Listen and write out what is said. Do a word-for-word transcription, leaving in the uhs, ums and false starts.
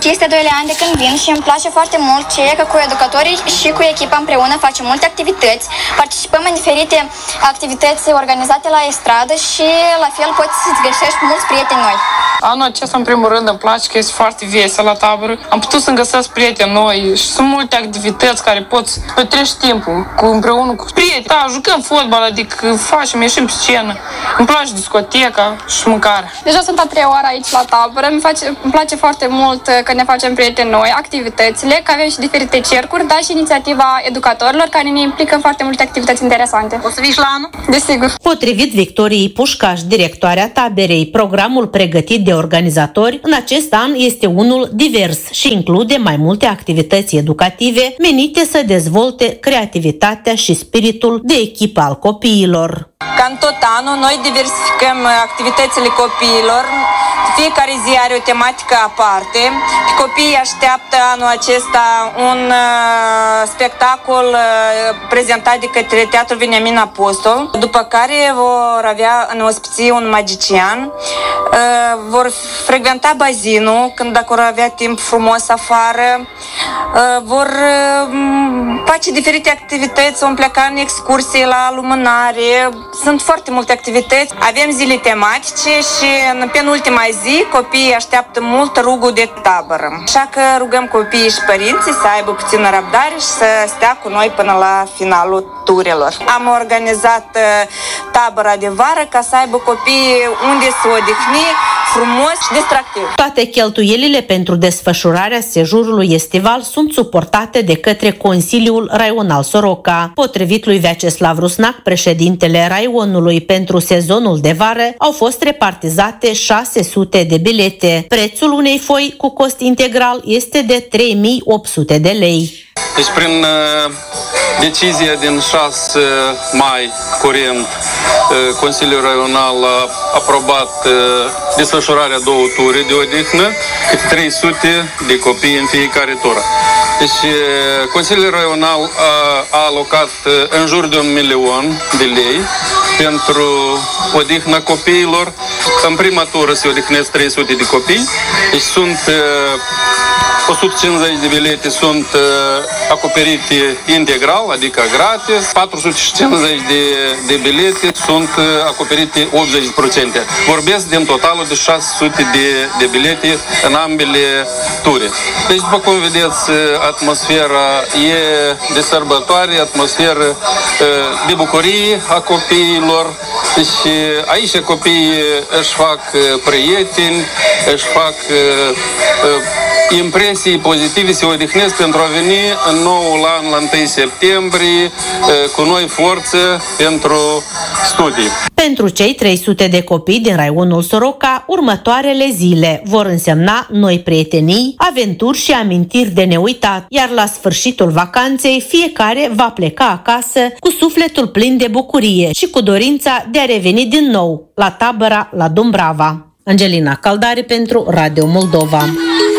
Este doilea an de când vin și îmi place foarte mult ce e că cu educatorii și cu echipa împreună facem multe activități, participăm în diferite activități organizate la estradă și la fel poți să-ți găsești mulți prieteni noi. Anul acesta, în primul rând, îmi place că este foarte vesel la tabără. Am putut să-mi găsesc prieteni noi și sunt multe activități care poți petreci timpul cu, împreună cu prieteni. Da, jucăm fotbal, adică facem, ieșim pe scenă. Îmi place discoteca și mâncarea. Deja sunt a treia oară aici la tabără. Îmi, face, îmi place foarte mult că ne facem prieteni noi, activitățile, că avem și diferite cercuri, dar și inițiativa educatorilor care ne implică în foarte multe activități interesante. O să vii la anul? Desigur. Potrivit Victoriei Pușcaș, directoarea taberei, programul pregătit de organizatori în acest an este unul divers și include mai multe activități educative menite să dezvolte creativitatea și spiritul de echipă al copiilor. Ca în tot anul, noi diversificăm activitățile copiilor. Fiecare zi are o tematică aparte. Copiii așteaptă anul acesta un uh, spectacol uh, prezentat de către Teatrul Veniamin Apostol, după care vor avea în ospiție un magician, uh, vor frecventa bazinul când dacă vor avea timp frumos afară, uh, vor uh, face diferite activități, vom pleca în excursii la lumânare. Sunt foarte multe activități. Avem zile tematice și în penultima zi copiii așteaptă mult rugul de tabără. Așa că rugăm copiii și părinții să aibă puțină răbdare și să stea cu noi până la finalul turelor. Am organizat tabăra de vară ca să aibă copiii unde să odihni frumos și distractiv. Toate cheltuielile pentru desfășurarea sejurului estival sunt suportate de către Consiliul Raional Soroca. Potrivit lui Vyacheslav Rusnac, președintele Raionului, pentru sezonul de vară au fost repartizate șase sute de bilete. Prețul unei foi cu cost integral este de trei mii opt sute de lei. Deci prin uh, decizia din șase mai curent, uh, Consiliul Raional a aprobat uh, desfășurarea două ture de odihnă, câte trei sute de copii în fiecare tură. Deci uh, Consiliul Raional a, a alocat uh, în jur de un milion de lei pentru odihna copiilor. În prima tură se odihnesc trei sute de copii, deci sunt uh, o sută cincizeci de bilete sunt uh, acoperite integral, adică gratis, patru sute cincizeci de, de bilete sunt uh, acoperite optzeci la sută. Vorbesc din totalul de șase sute de, de bilete în ambele ture. Deci, după cum vedeți, atmosfera e de sărbătoare, atmosferă uh, de bucurie a copiilor. Deci aici copiii își fac prieteni, își fac uh, impresii pozitive, se odihnesc pentru a veni în noul an, la întâi septembrie, uh, cu noi forță pentru studii. Pentru cei trei sute de copii din raionul Soroca, următoarele zile vor însemna noi prietenii, aventuri și amintiri de neuitat, iar la sfârșitul vacanței fiecare va pleca acasă cu sufletul plin de bucurie și cu dorința de a reveni din nou la tabăra la Dumbrava. Angelina Caldari pentru Radio Moldova.